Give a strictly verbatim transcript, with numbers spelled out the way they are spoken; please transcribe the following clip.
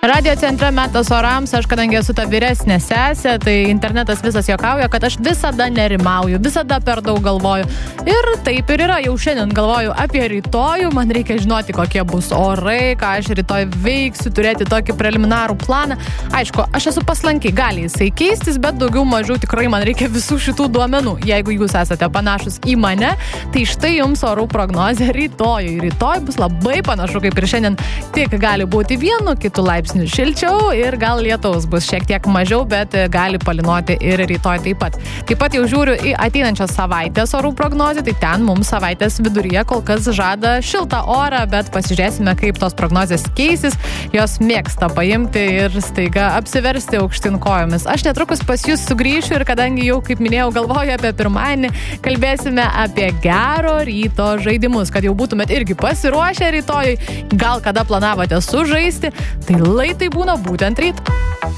Radio centre metas orams, aš kadangi esu ta vyresnė sesė, tai internetas visas juokauja, kad aš visada nerimauju, visada per daug galvoju. Ir taip ir yra, jau šiandien galvoju apie rytojų, man reikia žinoti, kokie bus orai, ką aš rytoj veiksiu, turėti tokį preliminarų planą. Aišku, aš esu paslankiai, gali jisai keistis, bet daugiau mažiau tikrai man reikia visų šitų duomenų. Jeigu jūs esate panašus į mane, tai štai jums orų prognozė rytojui. Rytoj bus labai panašu kaip ir šiandien, tik gali būti vienu kitu laipsniu šilčiau ir gal lietaus bus šiek tiek mažiau, bet gali palinoti ir rytoj taip pat. Taip pat jau žiūriu į ateinančios savaitės orų prognozę, tai ten mums savaitės viduryje kol kas žada šiltą orą, bet pasižiūrėsime, kaip tos prognozės keisis. Jos mėgsta paimti ir staiga apsiversti aukštin kojomis. Aš netrukus pas jūs sugrįšiu ir kadangi jau, kaip minėjau, galvoju apie pirmadienį, kalbėsime apie gero ryto žaidimus, kad jau būtumėt irgi pasiruošę rytojui, gal kada planavote sužaisti, tai lai tai būna būtent ryt.